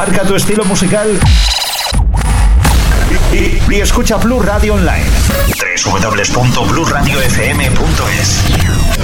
Marca tu estilo musical y escucha Plus Radio Online. www.plusradiofm.es.